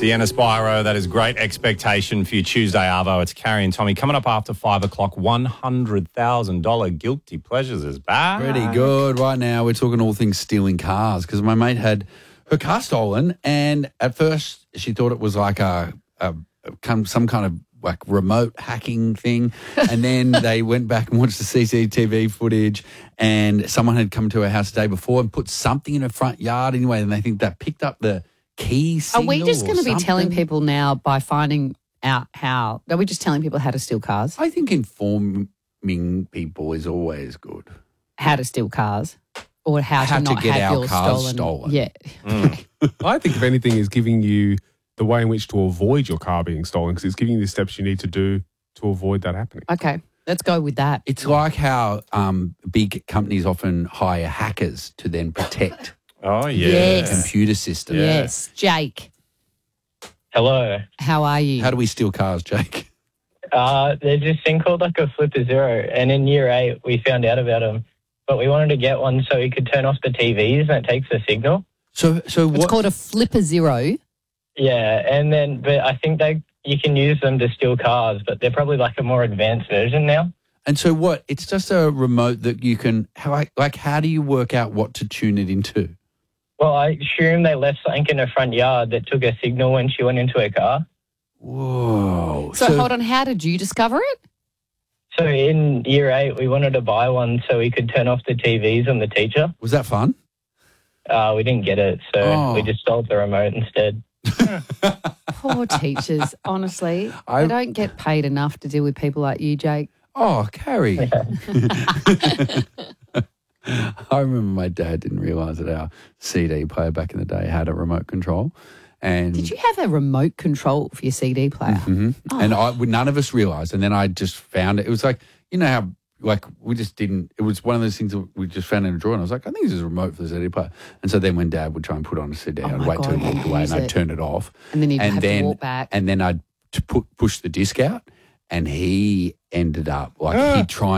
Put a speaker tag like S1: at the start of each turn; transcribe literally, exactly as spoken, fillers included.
S1: Sienna Spyro, that is Great Expectation for your Tuesday Arvo. It's Carrie and Tommy. Coming up after five o'clock, one hundred thousand dollars Guilty Pleasures is back.
S2: Pretty good. Right now we're talking all things stealing cars because my mate had her car stolen and at first she thought it was like a, a, a some kind of like remote hacking thing, and then they went back and watched the C C T V footage and someone had come to her house the day before and put something in her front yard anyway, and they think that picked up the key signal.
S3: Are we just going to be
S2: something.
S3: telling people now by finding out how, are we just telling people how to steal cars?
S2: I think informing people is always good.
S3: How to steal cars or how,
S2: How
S3: to
S2: to
S3: not
S2: get
S3: have
S2: our
S3: yours
S2: cars
S3: stolen.
S2: stolen.
S3: Yeah.
S1: Mm.
S4: I think, if anything, is giving you the way in which to avoid your car being stolen, because it's giving you the steps you need to do to avoid that happening.
S3: Okay, let's go with that.
S2: It's like how um, big companies often hire hackers to then protect
S1: Oh, yeah.
S3: Yes.
S2: computer systems.
S3: Yes. Jake,
S5: Hello.
S3: how are you?
S2: How do we steal cars, Jake?
S5: Uh, there's this thing called like a Flipper Zero, and in year eight we found out about them, but we wanted to get one so we could turn off the T Vs and it takes a signal.
S2: So, so
S3: it's
S2: what?
S3: called a Flipper Zero.
S5: Yeah, and then but I think they you can use them to steal cars, but they're probably like a more advanced version now.
S2: And so what? It's just a remote that you can, how, like, like, how do you work out what to tune it into?
S5: Well, I assume they left something in her front yard that took a signal when she went into her car.
S2: Whoa.
S3: So, hold on, how did you discover it?
S5: So in year eight, we wanted to buy one so we could turn off the T Vs on the teacher.
S2: Was that fun?
S5: Uh, we didn't get it, so
S2: Oh.
S5: we just stole the remote instead.
S3: Poor teachers, honestly.
S2: I-
S3: They don't get paid enough to deal with people like you, Jake.
S2: Oh, Carrie. I remember my dad didn't realise that our C D player back in the day had a remote control. And
S3: Did you have a remote control for your C D player?
S2: Mhm.
S3: Oh.
S2: And I, none of us realised. And then I just found it. It was like, you know how, like, we just didn't, it was one of those things that we just found in a drawer. And I was like, I think this is a remote for the C D player. And so then when Dad would try and put on a C D,
S3: Oh
S2: I'd
S3: my
S2: wait till
S3: God,
S2: he walked
S3: you'd
S2: away
S3: use
S2: and I'd
S3: it.
S2: turn it off.
S3: And then you'd
S2: and
S3: have
S2: then,
S3: to walk back.
S2: And then I'd t- pu- push the disc out. And he ended up, like,
S4: Ah.
S2: he'd try